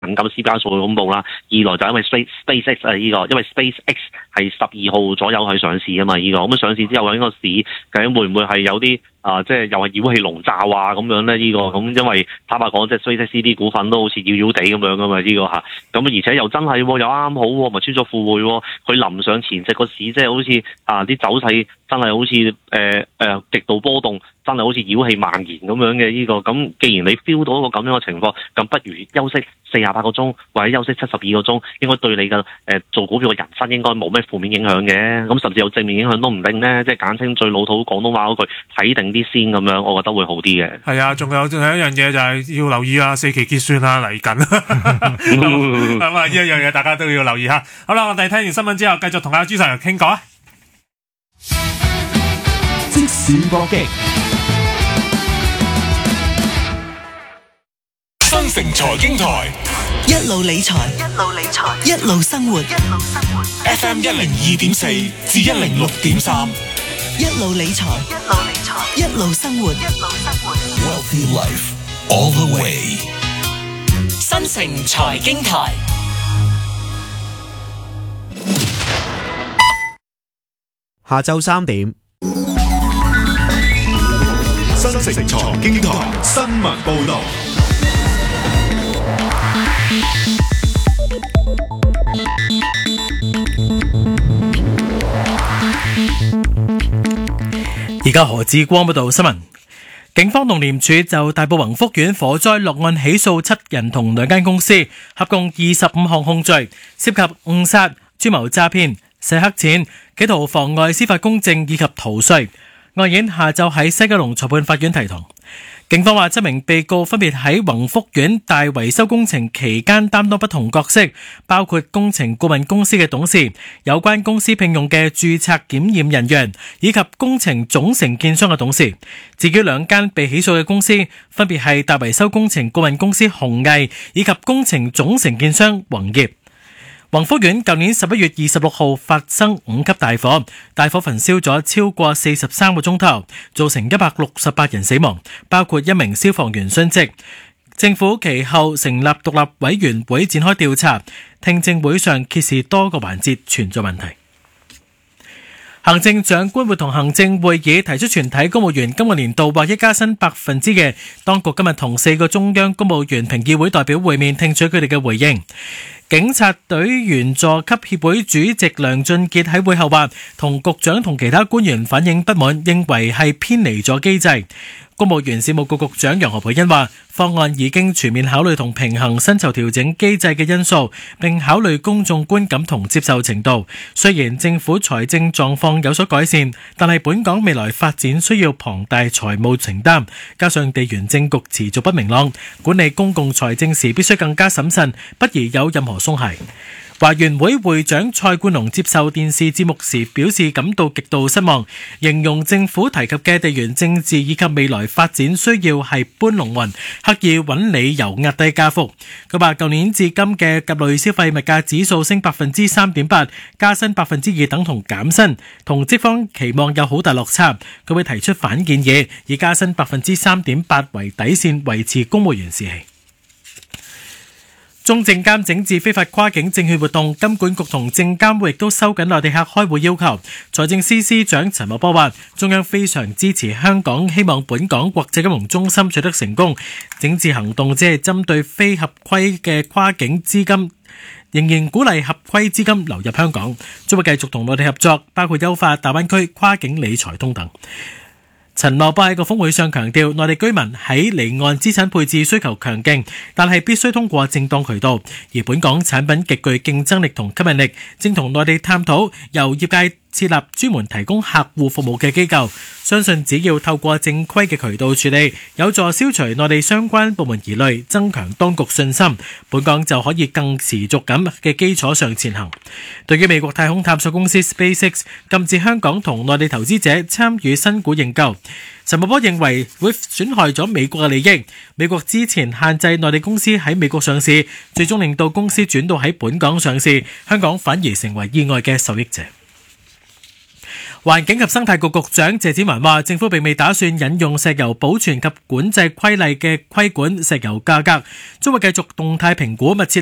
敏感 CPI 數據公佈啦，二來就因為 SpaceX 因為 SpaceX 係12號左右去上市啊嘛，咁上市之後，呢個市究竟會唔會係有啲即係又係妖氣籠罩啊咁樣咧？咁因為坦白講，即係 SpaceX 啲股份都好似妖妖地咁樣噶嘛，咁而且又真係又啱好喎，咪穿咗富匯喎，佢臨上前夕個市即係好似啲走勢真係好似極度波動，真係好似妖氣蔓延咁樣嘅咁既然你 feel 到一個咁樣嘅情況，咁不如休息48個鐘或者休息72個鐘，應該對你嘅做股票嘅人生應該冇咩負面影響嘅，咁甚至有正面影響都唔定呢，即係簡稱最老土廣東話嗰句睇定啲先咁樣，我覺得會好啲嘅。 係啊，仲有一樣嘢就係要留意4期結算嚟緊，咁呢一樣嘢大家都要留意下。好啦，我哋聽完新聞之後，繼續同阿朱 Sir 傾講啊。 即時搏擊， 新城財經台， 一路理財，一路生活。 FM 102.4至106.3， 一路理財，一路生活。 Wealthy Life all the way。 新城財經台。 下晝3點， 新城財經台新聞報道。 而家何志光報道新聞。警方同廉署就大埔宏福苑火災落案起訴7人同2間公司，合共25項控罪，涉及誤殺、串謀詐騙、洗黑錢、企圖妨礙司法公正以及逃稅。案件下晝喺西九龍裁判法院提堂。警方話7名被告分別喺宏福苑大維修工程期間擔當不同角色，包括工程顧問公司嘅董事、有關公司聘用嘅註冊檢驗人員，以及工程總承建商嘅董事。至於2間被起訴嘅公司，分別係大維修工程顧問公司鴻毅以及工程總承建商宏業。宏福苑舊年11月26號發生5級大火，大火焚燒咗超過43個鐘頭，造成168人死亡，包括1名消防員殉職。政府其後成立獨立委員會展開調查，聽證會上揭示多個環節存在問題。行政長官會同行政會議提出全體公務員今個年度或一加薪2%，當局今日同4個中央公務員評議會代表會面，聽取佢哋嘅回應。警察隊員佐級協會主席梁俊傑喺會後話，同局長同其他官員反映不滿，認為係偏離咗機制。公務員事務局局長楊何蓓茵話，方案已經全面考慮同平衡薪酬調整機制嘅因素，並考慮公眾觀感同接受程度。雖然政府財政狀況有所改善，但係本港未來發展需要龐大財務承擔，加上地緣政局持續不明朗，管理公共財政時必須更加審慎，不宜有任何鬆懈。華員會會長蔡冠龍接受電視節目時表示感到極度失望，形容政府提及嘅地緣政治以及未來發展需要係搬龍運，刻意揾理由壓低加幅。佢話舊年至今嘅甲類消費物價指數升 3.8%， 加薪 2% 等同減薪，同職方期望有好大落差。佢會提出反建議，以加薪 3.8% 為底線，維持公務員士氣。中證監整治非法跨境證券活動，金管局同證監會亦都收緊內地客開戶要求。財政司司長陳茂波話，中央非常支持香港，希望本港國際金融中心取得成功。整治行動只係針對非合規嘅跨境資金，仍然鼓勵合規資金流入香港，將會繼續同內地合作，包括優化大灣區跨境理財通等。陳茂波喺個峰會上強調，內地居民喺離岸資產配置需求強勁，但係必須通過正當渠道，而本港產品極具競爭力同吸引力，正同內地探討由業界設立專門提供客戶服務嘅機構，相信只要透過正規嘅渠道處理，有助消除內地相關部門疑慮，增強當局信心，本港就可以更持續咁嘅基礎上前行。對於美國太空探索公司 SpaceX 禁止香港同內地投資者參與新股認購，陳茂波認為會損害咗美國嘅利益。美國之前限制內地公司喺美國上市，最終令到公司轉到喺本港上市，香港反而成為意外嘅受益者。 環境及生態局局長謝展寰話，政府並未打算引用石油保存及管制規例嘅規管石油價格，將會繼續動態評估，密切